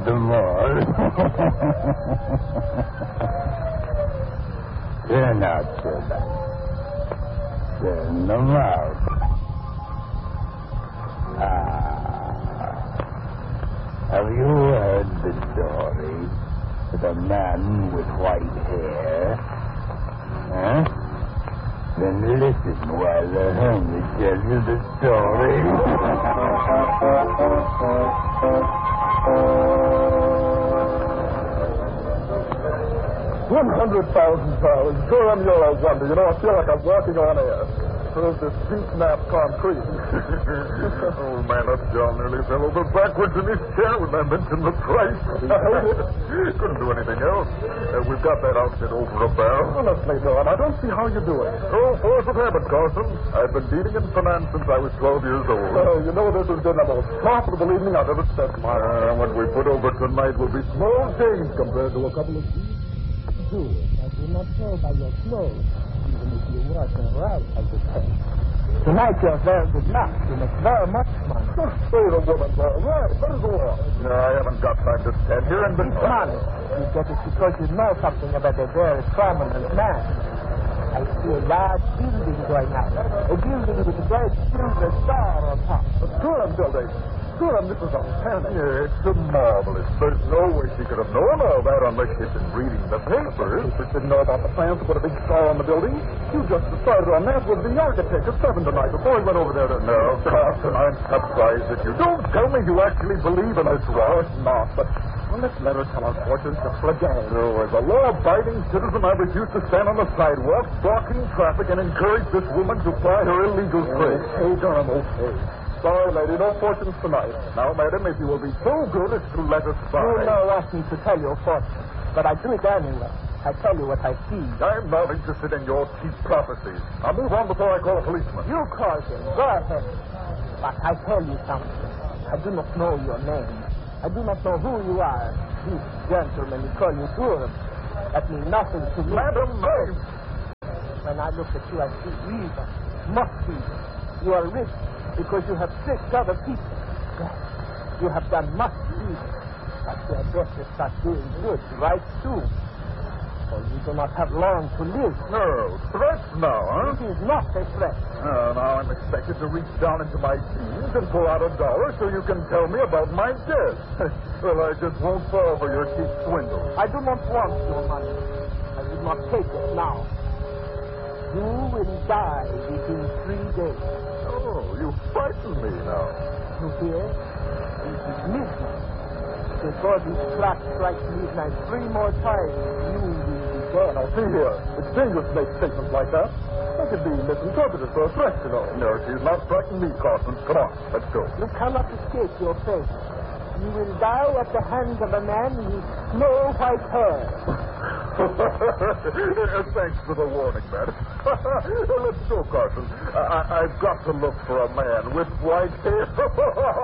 them all. Turn out, children. Turn them out. Have you heard the story of the man with white hair? Huh? Then listen while the hermit tells you the story. 100,000 pounds. Durham, you're a wonder. You know, I feel like I'm walking on air. Through this deep-nap concrete. Oh, man, that John nearly fell over backwards in his chair when I mentioned the price. Couldn't do anything else. We've got that outfit over a barrel. Honestly, Durham, I don't see how you do it. Oh, force of habit, Carson. I've been dealing in finance since I was 12 years old. You know, this has been the most profitable evening I've ever spent in my life. What we put over tonight will be small change compared to a couple of... Do it. I do not tell by your clothes, even if you work right, I could say. Tonight you're very good luck. You make very much money. Say the woman, right. Let us go on. No, I haven't got time to stand here and be... It's money. You get it because you know something about a very prominent man. I see a large building going up. A building with a great silver star on top. A Durham building. Durham, this is a panic. Yeah, it's marvelous. There's no way she could have known all that unless she'd been reading the papers. You didn't know about the plans to put a big star on the building? You just decided on that with the architect at 7 tonight before he went over there to... No, Carson, I'm surprised at you. Don't tell me you actually believe in this, Ross. Not, but... Well, let's let her tell our fortunes just for a game. So, as a law-abiding citizen, I refuse to stand on the sidewalk, blocking traffic, and encourage this woman to ply her illegal trade. Okay, Durham, okay. Sorry, lady, no fortunes tonight. Now, madam, if you will be so good as to let us by. You never asked me to tell your fortune, but I do it anyway. I tell you what I see. I'm not interested in your cheap prophecies. I'll move on before I call a policeman. You call him. Go ahead. But I tell you something. I do not know your name. I do not know who you are. These gentlemen who call you Durham. That means nothing to me. Madam, when I look at you, I see evil. Must be. You are rich because you have tricked other people. You have done much evil. But you had better start doing good right soon. For you do not have long to live. No, threats now, huh? It is not a threat. Now I'm expected to reach down into my jeans and pull out $1 so you can tell me about my debt. Well, I just won't fall for your cheap swindle. I do not want your money. I will not take it now. You will die within 3 days. Oh, you frighten me now. You hear? It is midnight. Before this clock strikes midnight 3 more times, you will be dead. Now, see here. It's dangerous to make statements like that. That could be misinterpreted for a threat, you know. No, she's not threatening me, Carson. Come on, let's go. You cannot escape your fate. You will die at the hands of a man with snow white hair. Thanks for the warning, man. Let's go, Carson. I've got to look for a man with white hair.